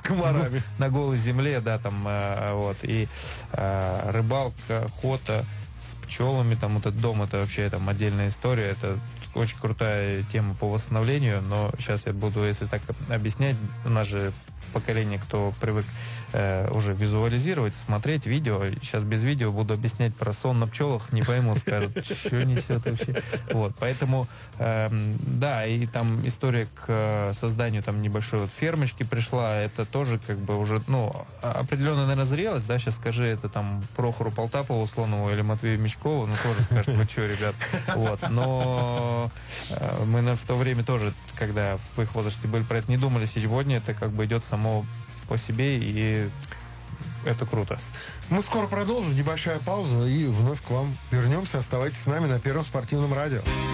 комарами. На голой земле, да, там, вот, и рыбалка, охота с пчелами, там, вот этот дом, это вообще там отдельная история, это очень крутая тема по восстановлению, но сейчас я буду, если так объяснять, у нас же поколение, кто привык уже визуализировать, смотреть видео. Сейчас без видео буду объяснять про сон на пчелах, не поймут, скажут, что несет вообще. Вот, поэтому, да, и там история к созданию там небольшой вот фермочки пришла, это тоже как бы уже, ну, определенная, наверное, зрелость, да, сейчас скажи это там Прохору Полтапову условному или Матвею Мечкову, ну, тоже скажут, вы что, ребят, вот, но мы в то время тоже, когда в их возрасте были, про это не думали, сегодня это как бы идет само по себе, и это круто. Мы скоро продолжим, небольшая пауза, и вновь к вам вернемся. Оставайтесь с нами на Первом спортивном радио.